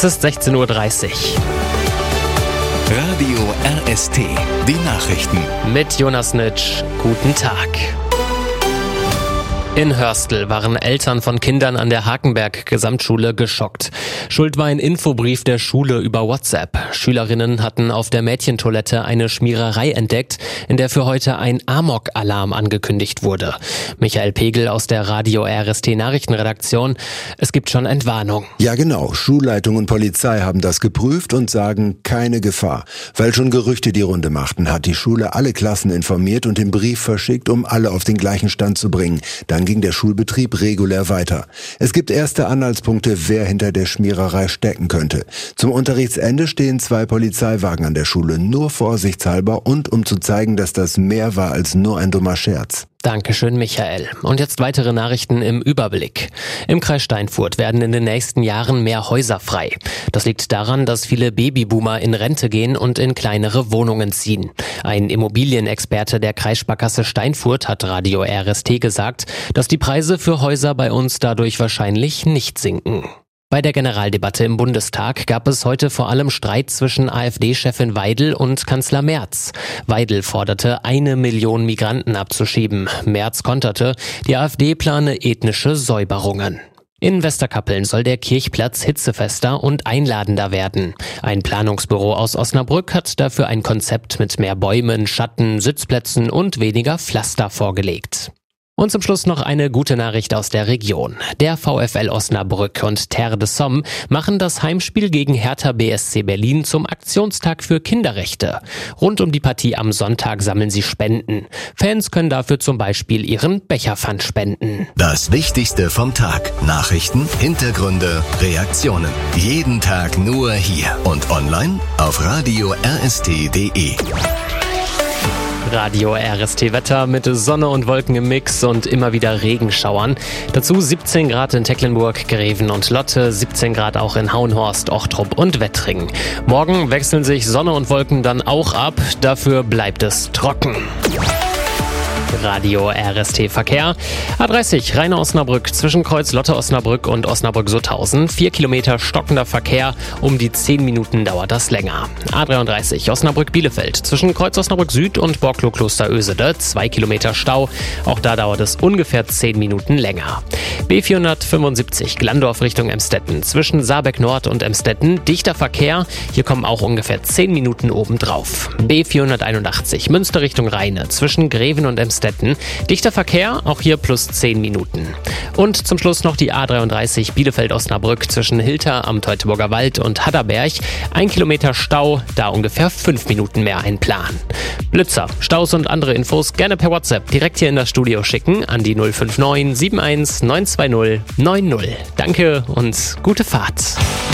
Es ist 16:30 Uhr. Radio RST, die Nachrichten. Mit Jonas Nitsch, guten Tag. In Hörstel waren Eltern von Kindern an der Hakenberg-Gesamtschule geschockt. Schuld war ein Infobrief der Schule über WhatsApp. Schülerinnen hatten auf der Mädchentoilette eine Schmiererei entdeckt, in der für heute ein Amok-Alarm angekündigt wurde. Michael Pegel aus der Radio RST Nachrichtenredaktion. Es gibt schon Entwarnung. Ja genau, Schulleitung und Polizei haben das geprüft und sagen, keine Gefahr. Weil schon Gerüchte die Runde machten, hat die Schule alle Klassen informiert und den Brief verschickt, um alle auf den gleichen Stand zu bringen. Dann ging der Schulbetrieb regulär weiter. Es gibt erste Anhaltspunkte, wer hinter der Schmiererei stecken könnte. Zum Unterrichtsende stehen 2 Polizeiwagen an der Schule, nur vorsichtshalber und um zu zeigen, dass das mehr war als nur ein dummer Scherz. Dankeschön, Michael. Und jetzt weitere Nachrichten im Überblick. Im Kreis Steinfurt werden in den nächsten Jahren mehr Häuser frei. Das liegt daran, dass viele Babyboomer in Rente gehen und in kleinere Wohnungen ziehen. Ein Immobilienexperte der Kreissparkasse Steinfurt hat Radio RST gesagt, dass die Preise für Häuser bei uns dadurch wahrscheinlich nicht sinken. Bei der Generaldebatte im Bundestag gab es heute vor allem Streit zwischen AfD-Chefin Weidel und Kanzler Merz. Weidel forderte, 1 Million Migranten abzuschieben. Merz konterte, die AfD plane ethnische Säuberungen. In Westerkappeln soll der Kirchplatz hitzefester und einladender werden. Ein Planungsbüro aus Osnabrück hat dafür ein Konzept mit mehr Bäumen, Schatten, Sitzplätzen und weniger Pflaster vorgelegt. Und zum Schluss noch eine gute Nachricht aus der Region. Der VfL Osnabrück und Terre de Somme machen das Heimspiel gegen Hertha BSC Berlin zum Aktionstag für Kinderrechte. Rund um die Partie am Sonntag sammeln sie Spenden. Fans können dafür zum Beispiel ihren Becherpfand spenden. Das Wichtigste vom Tag. Nachrichten, Hintergründe, Reaktionen. Jeden Tag nur hier und online auf radio rst.de. Radio RST Wetter mit Sonne und Wolken im Mix und immer wieder Regenschauern. Dazu 17 Grad in Tecklenburg, Greven und Lotte, 17 Grad auch in Hauenhorst, Ochtrup und Wettringen. Morgen wechseln sich Sonne und Wolken dann auch ab, dafür bleibt es trocken. Radio RST Verkehr. A30 Rheine-Osnabrück zwischen Kreuz Lotte-Osnabrück und Osnabrück-Sutthausen. 4 Kilometer stockender Verkehr. Um die 10 Minuten dauert das länger. A33 Osnabrück-Bielefeld zwischen Kreuz Osnabrück Süd und Borklow-Kloster-Ösede. 2 Kilometer Stau. Auch da dauert es ungefähr 10 Minuten länger. B475 Glandorf Richtung Emstetten zwischen Saarbeck Nord und Emstetten. Dichter Verkehr. Hier kommen auch ungefähr 10 Minuten obendrauf. B481 Münster Richtung Rheine zwischen Greven und Emstetten. Dichter Verkehr, auch hier plus 10 Minuten. Und zum Schluss noch die A33 Bielefeld-Osnabrück zwischen Hilter am Teutoburger Wald und Hadderberg. 1 Kilometer Stau, da ungefähr 5 Minuten mehr einplanen. Blitzer, Staus und andere Infos gerne per WhatsApp direkt hier in das Studio schicken an die 059 71 920 90. Danke und gute Fahrt.